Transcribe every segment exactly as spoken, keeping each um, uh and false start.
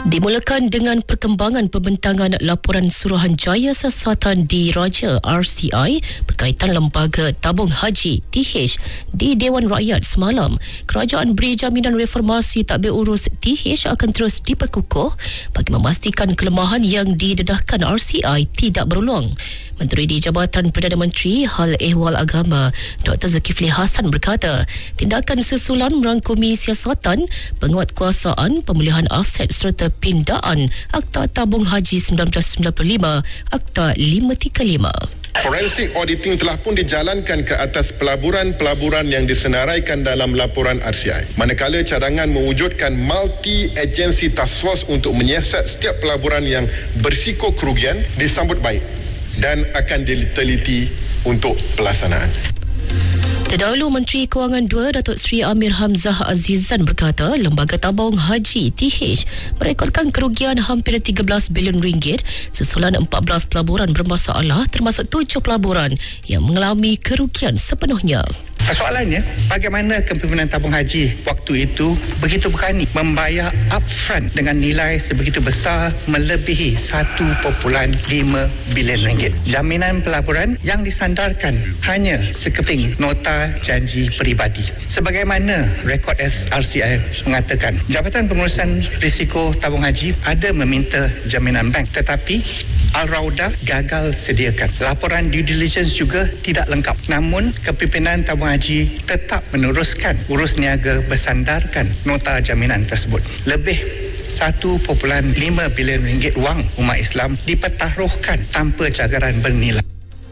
Dimulakan dengan perkembangan pembentangan laporan Suruhanjaya Siasatan Diraja R C I berkaitan Lembaga Tabung Haji T H di Dewan Rakyat semalam. Kerajaan beri jaminan reformasi tadbir urus T H akan terus diperkukuh bagi memastikan kelemahan yang didedahkan R C I tidak berulang. Menteri di Jabatan Perdana Menteri Hal Ehwal Agama Doktor Zulkifli Hassan berkata, tindakan susulan merangkumi siasatan, penguatkuasaan, pemulihan aset serta pindaan Akta Tabung Haji sembilan belas sembilan puluh lima, Akta lima tiga lima. Forensic auditing telah pun dijalankan ke atas pelaburan-pelaburan yang disenaraikan dalam laporan R C I. Manakala cadangan mewujudkan multi-agency task force untuk menyiasat setiap pelaburan yang berisiko kerugian disambut baik dan akan diteliti untuk pelaksanaan. Terdahulu, Menteri Kewangan dua Datuk Seri Amir Hamzah Azizan berkata Lembaga Tabung Haji T H merekodkan kerugian hampir tiga belas bilion ringgit susulan empat belas pelaburan bermasalah termasuk tujuh pelaburan yang mengalami kerugian sepenuhnya. Soalannya, bagaimana kepimpinan tabung haji waktu itu begitu berani membayar upfront dengan nilai sebegitu besar melebihi satu perpuluhan lima bilion ringgit. Jaminan pelaburan yang disandarkan hanya sekeping nota janji peribadi. Sebagaimana rekod R C I mengatakan, Jabatan Pengurusan Risiko Tabung Haji ada meminta jaminan bank tetapi Al-Raudah gagal sediakan. Laporan due diligence juga tidak lengkap. Namun, kepimpinan tabung haji tetap meneruskan urus niaga bersandarkan nota jaminan tersebut. Lebih satu perpuluhan lima bilion ringgit wang umat Islam dipertaruhkan tanpa cagaran bernilai.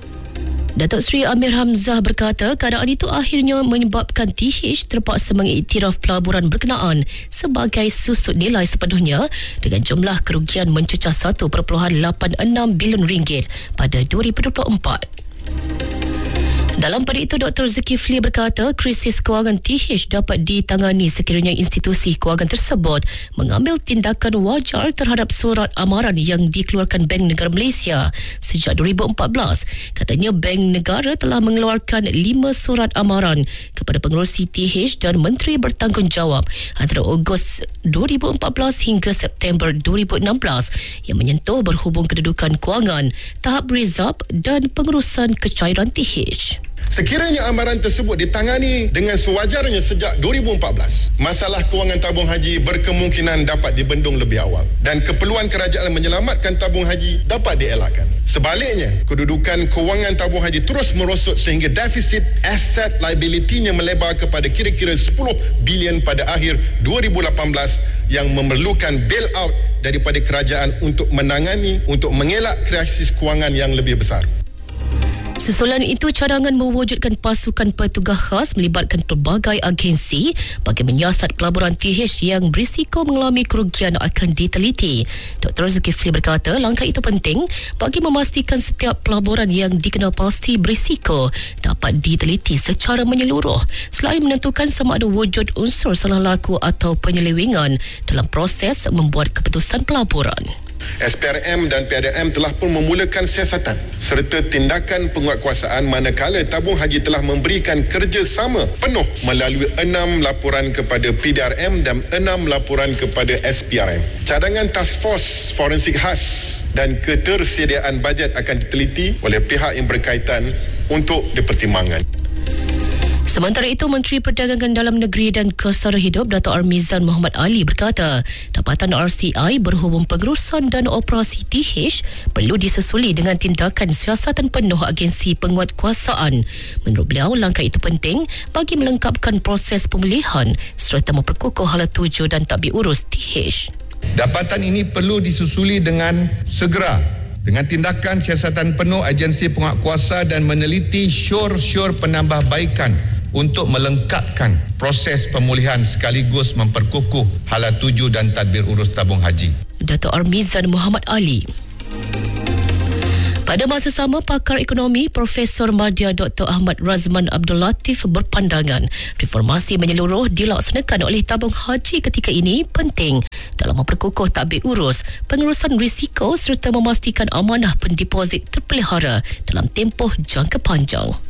Datuk Seri Amir Hamzah berkata keadaan itu akhirnya menyebabkan T H terpaksa mengiktiraf pelaburan berkenaan sebagai susut nilai sepenuhnya dengan jumlah kerugian mencecah satu perpuluhan lapan enam bilion ringgit pada dua ribu dua puluh empat. Dalam pada itu, Doktor Zulkifli berkata krisis kewangan T H dapat ditangani sekiranya institusi kewangan tersebut mengambil tindakan wajar terhadap surat amaran yang dikeluarkan Bank Negara Malaysia sejak dua ribu empat belas. Katanya Bank Negara telah mengeluarkan lima surat amaran kepada pengerusi T H dan menteri bertanggungjawab antara Ogos dua ribu empat belas hingga September dua ribu enam belas yang menyentuh berhubung kedudukan kewangan, tahap rizab dan pengurusan kecairan T H. Sekiranya amaran tersebut ditangani dengan sewajarnya sejak dua ribu empat belas, masalah kewangan tabung haji berkemungkinan dapat dibendung lebih awal dan keperluan kerajaan menyelamatkan tabung haji dapat dielakkan. Sebaliknya, kedudukan kewangan tabung haji terus merosot sehingga defisit asset liability-nya melebar kepada kira-kira sepuluh bilion pada akhir dua ribu lapan belas yang memerlukan bailout daripada kerajaan untuk menangani, untuk mengelak krisis kewangan yang lebih besar. Susulan itu, cadangan mewujudkan pasukan petugas khas melibatkan pelbagai agensi bagi menyiasat pelaburan T H yang berisiko mengalami kerugian akan diteliti. Doktor Zulkifli berkata langkah itu penting bagi memastikan setiap pelaburan yang dikenal pasti berisiko dapat diteliti secara menyeluruh selain menentukan sama ada wujud unsur salah laku atau penyelewengan dalam proses membuat keputusan pelaburan. S P R M dan P D M telah pun memulakan siasatan serta tindakan penguatkuasaan manakala tabung haji telah memberikan kerjasama penuh melalui enam laporan kepada P D R M dan enam laporan kepada S P R M. Cadangan Task Force Forensik Khas dan ketersediaan bajet akan diteliti oleh pihak yang berkaitan untuk dipertimbangkan. Sementara itu, Menteri Perdagangan Dalam Negeri dan Kesara Hidup Dato' Armizan Muhammad Ali berkata dapatan R C I berhubung pengurusan dan operasi T H perlu disusuli dengan tindakan siasatan penuh agensi penguatkuasaan. Menurut beliau, langkah itu penting bagi melengkapkan proses pemulihan serta memperkukuh hala tuju dan tadbir urus T H. Dapatan ini perlu disusuli dengan segera dengan tindakan siasatan penuh agensi penguatkuasa dan meneliti syur-syur penambahbaikan untuk melengkapkan proses pemulihan sekaligus memperkukuh hala tuju dan tadbir urus tabung haji. Dato' Armizan Muhammad Ali. Pada masa sama, pakar ekonomi Profesor Madya Doktor Ahmad Razman Abdul Latif berpandangan reformasi menyeluruh dilaksanakan oleh tabung haji ketika ini penting dalam memperkukuh tadbir urus, pengurusan risiko serta memastikan amanah pendeposit terpelihara dalam tempoh jangka panjang.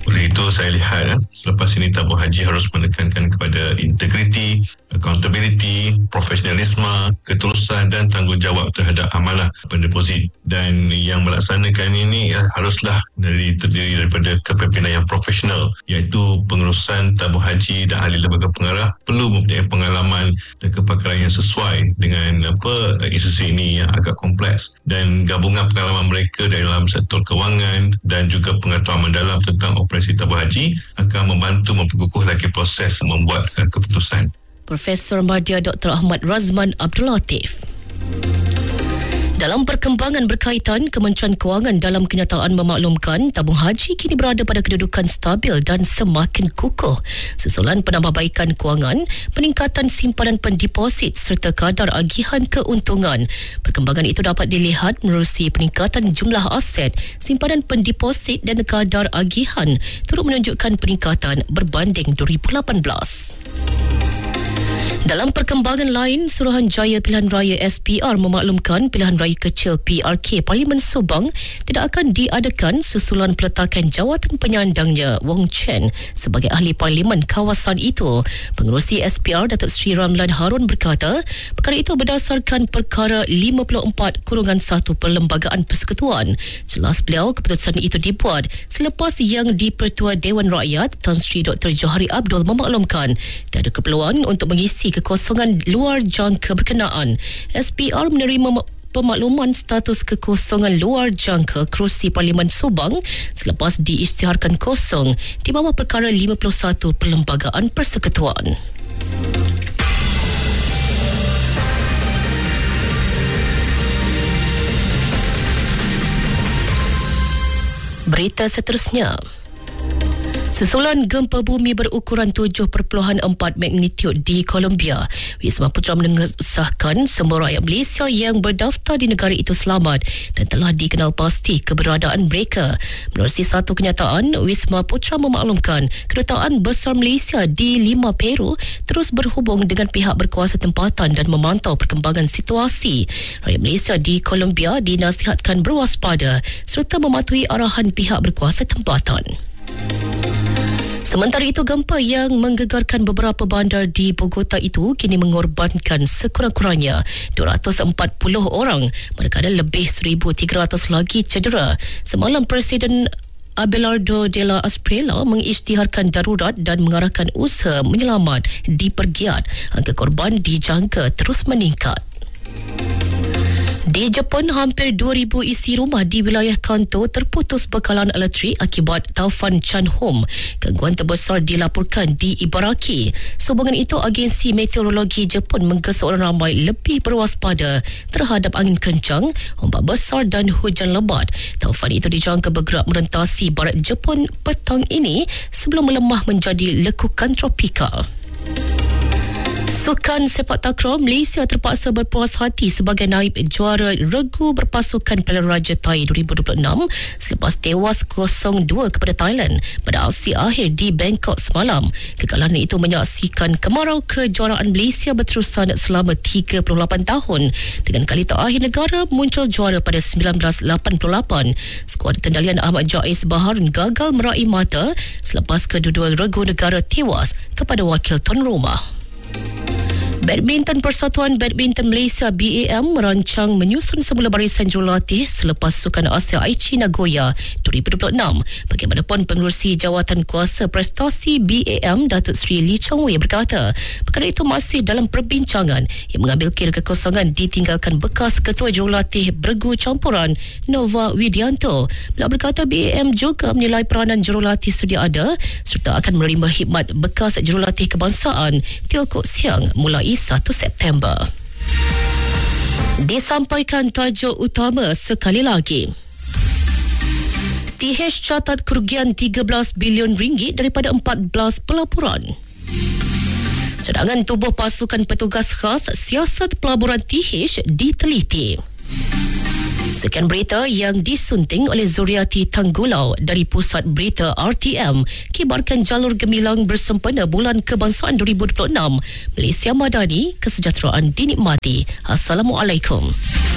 Oleh itu saya lihat eh, selepas ini tabung haji harus menekankan kepada integriti, accountability, profesionalisme, ketulusan dan tanggungjawab terhadap amalah pendeposit. Dan yang melaksanakan ini eh, haruslah dari terdiri daripada kepimpinan yang profesional, iaitu pengurusan tabung haji dan ahli lembaga pengarah perlu mempunyai pengalaman dan kepakaran yang sesuai dengan apa institusi ini yang agak kompleks, dan gabungan pengalaman mereka dalam sektor kewangan dan juga pengetahuan mendalam tentang operasi tabung haji akan membantu memperkukuh lagi proses membuat uh, keputusan. Profesor Madya Doktor Ahmad Razman Abdul Latif. Dalam perkembangan berkaitan, Kementerian Kewangan dalam kenyataan memaklumkan tabung haji kini berada pada kedudukan stabil dan semakin kukuh susulan penambahbaikan kewangan, peningkatan simpanan pendeposit serta kadar agihan keuntungan. Perkembangan itu dapat dilihat menerusi peningkatan jumlah aset, simpanan pendeposit dan kadar agihan turut menunjukkan peningkatan berbanding dua ribu lapan belas. Dalam perkembangan lain, Suruhanjaya Pilihan Raya S P R memaklumkan pilihan raya kecil P R K Parlimen Subang tidak akan diadakan susulan peletakan jawatan penyandangnya Wong Chen sebagai ahli parlimen kawasan itu. Pengerusi S P R Datuk Seri Ramlan Harun berkata, perkara itu berdasarkan perkara lima puluh empat satu Perlembagaan Persekutuan. Jelas beliau, keputusan itu dibuat selepas yang di-Pertua Dewan Rakyat Tan Sri Doktor Johari Abdul memaklumkan tiada keperluan untuk mengisi kekosongan luar jangka berkenaan. S P R menerima pemakluman status kekosongan luar jangka kerusi Parlimen Subang selepas diisytiharkan kosong di bawah perkara lima puluh satu Perlembagaan Persekutuan. Berita seterusnya. Susulan gempa bumi berukuran tujuh perpuluhan empat magnitudo di Colombia, Wisma Putra mengesahkan semua rakyat Malaysia yang berdaftar di negara itu selamat dan telah dikenal pasti keberadaan mereka. Menerusi satu kenyataan, Wisma Putra memaklumkan Kedutaan Besar Malaysia di Lima Peru terus berhubung dengan pihak berkuasa tempatan dan memantau perkembangan situasi. Rakyat Malaysia di Colombia dinasihatkan berwaspada serta mematuhi arahan pihak berkuasa tempatan. Sementara itu, gempa yang menggegarkan beberapa bandar di Bogota itu kini mengorbankan sekurang-kurangnya dua ratus empat puluh orang, manakala lebih seribu tiga ratus lagi cedera. Semalam Presiden Abelardo de la Espriella mengisytiharkan darurat dan mengarahkan usaha menyelamat dipergiat. Angka korban dijangka terus meningkat. Di Jepun, hampir dua ribu isi rumah di wilayah Kanto terputus bekalan elektrik akibat taufan Chanhom. Gangguan terbesar dilaporkan di Ibaraki. Sehubungan itu, agensi meteorologi Jepun menggesa orang ramai lebih berwaspada terhadap angin kencang, ombak besar dan hujan lebat. Taufan itu dijangka bergerak merentasi barat Jepun petang ini sebelum melemah menjadi lekukan tropika. Sukan sepak takraw Malaysia terpaksa berpuas hati sebagai naib juara regu berpasukan Piala Raja Thai dua ribu dua puluh enam selepas tewas kosong dua kepada Thailand pada aksi akhir di Bangkok semalam. Kekalahan itu menyaksikan kemarau kejuaraan Malaysia berterusan selama tiga puluh lapan tahun dengan kali terakhir negara muncul juara pada sembilan belas lapan puluh lapan. Skuad kendalian Ahmad Jais Baharun gagal meraih mata selepas kedua-dua regu negara tewas kepada wakil tuan rumah. Badminton Persatuan Badminton Malaysia B A M merancang menyusun semula barisan jurulatih selepas Sukan Asia Aichi Nagoya dua ribu dua puluh enam. Bagaimanapun, pengerusi jawatan kuasa prestasi B A M Datuk Seri Lee Chong Wei berkata perkara itu masih dalam perbincangan yang mengambil kira kekosongan ditinggalkan bekas ketua jurulatih bergu campuran Nova Widianto. Beliau berkata B A M juga menilai peranan jurulatih sedia ada serta akan menerima khidmat bekas jurulatih kebangsaan Teo Kok Siang mulai satu September. Disampaikan tajuk utama sekali lagi. T H catat kerugian tiga belas bilion ringgit daripada empat belas pelaburan. Cadangan tubuh pasukan petugas khas siasat pelaburan T H diteliti. Sekian berita yang disunting oleh Zuriati Tanggulau dari Pusat Berita R T M. Kibarkan jalur gemilang bersempena Bulan Kebangsaan dua ribu dua puluh enam. Malaysia Madani, kesejahteraan dinikmati. Assalamualaikum.